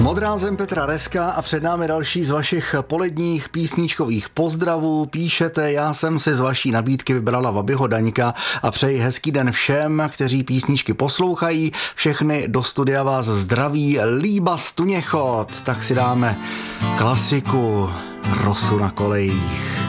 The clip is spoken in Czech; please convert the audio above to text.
Modrá zem Petra Reska a před námi další z vašich poledních písničkových pozdravů. Píšete, já jsem si z vaší nabídky vybrala Vabyho Daňka a přeji hezký den všem, kteří písničky poslouchají. Všechny do studia vás zdraví Líba Stuněchod. Tak si dáme klasiku Rosu na kolejích.